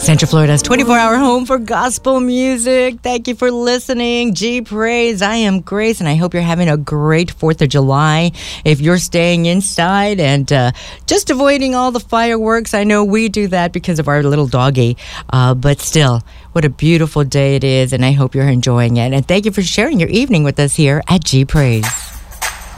Central Florida's 24-hour home for gospel music. Thank you for listening. G Praise. I am Grace, and I hope you're having a great 4th of July. If you're staying inside and just avoiding all the fireworks, I know we do that because of our little doggy. But still, what a beautiful day it is, and I hope you're enjoying it. And thank you for sharing your evening with us here at G Praise.